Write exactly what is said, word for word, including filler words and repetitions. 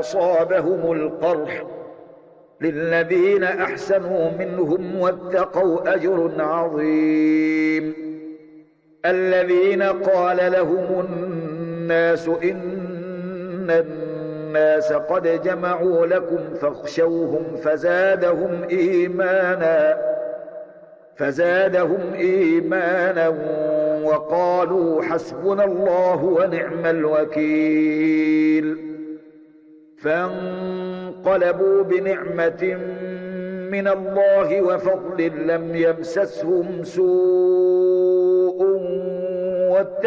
أصابهم القرح للذين أحسنوا منهم واتقوا أجر عظيم. الذين قال لهم الناس إن الناس قد جمعوا لكم فاخشوهم فزادهم إيمانا فزادهم إيمانا وقالوا حسبنا الله ونعم الوكيل. فانقلبوا بنعمة من الله وفضل لم يمسسهم سوء